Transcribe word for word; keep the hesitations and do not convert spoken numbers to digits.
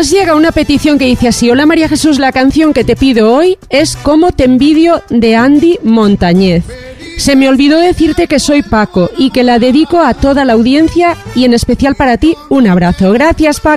Nos llega una petición que dice así: hola María Jesús, la canción que te pido hoy es Cómo te envidio de Andy Montañez. Se me olvidó decirte que soy Paco y que la dedico a toda la audiencia y en especial para ti un abrazo. Gracias, Paco.